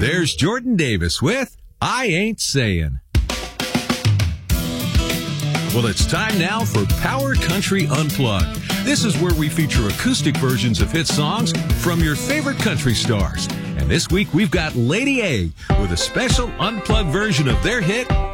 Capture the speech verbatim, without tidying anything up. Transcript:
There's Jordan Davis with I Ain't Saying. Well, it's time now for Power Country Unplugged. This is where we feature acoustic versions of hit songs from your favorite country stars. And this week we've got Lady A with a special unplugged version of their hit,